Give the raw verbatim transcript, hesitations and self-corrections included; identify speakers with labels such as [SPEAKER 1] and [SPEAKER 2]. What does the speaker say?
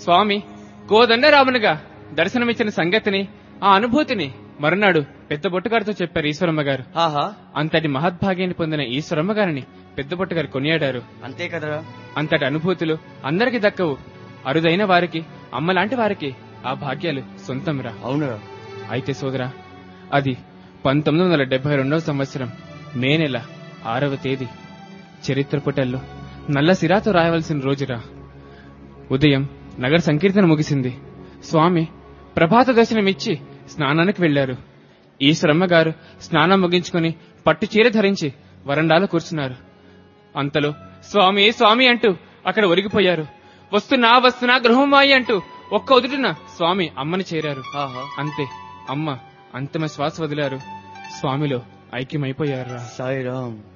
[SPEAKER 1] స్వామి కోదండరామునిగా దర్శనమిచ్చిన సంగతిని ఆ అనుభూతిని మరునాడు పెద్ద బొట్టుగారితో చెప్పారు ఈశ్వరమ్మ గారు. అంతటి మహద్భాగ్యాన్ని పొందిన ఈశ్వరమ్మ గారిని పెద్ద బొట్టుగారు కొనియాడారు.
[SPEAKER 2] అంతే కదరా,
[SPEAKER 1] అంతటి అనుభూతులు అందరికి దక్కవు. అరుదైన వారికి, అమ్మలాంటి వారికి ఆ భాగ్యాలు సొంతంరా.
[SPEAKER 2] అవునరా.
[SPEAKER 1] అయితే సోదరా, అది పంతొమ్మిది వందల డెబ్బై రెండవ సంవత్సరం మే నెల ఆరవ తేదీ చరిత్ర పుటల్లో నల్ల సిరాతో రాయవలసిన రోజురా. ఉదయం నగర సంకీర్తన ముగిసింది. స్వామి ప్రభాత దర్శనమిచ్చి స్నానానికి వెళ్లారు. ఈశ్వరమ్మ గారు స్నానం ముగించుకుని పట్టు చీర ధరించి వరండాలో కూర్చున్నారు. అంతలో స్వామి స్వామి అంటూ అక్కడ ఒరిగిపోయారు. వస్తున్నా వస్తున్నా గృహమాయి అంటూ ఒక్క ఉదుటిన స్వామి అమ్మని చేరారు. అంతే, అమ్మ అంతిమ శ్వాస వదిలారు. స్వామిలో ఐక్యమైపోయారు.
[SPEAKER 2] సాయిరామ్.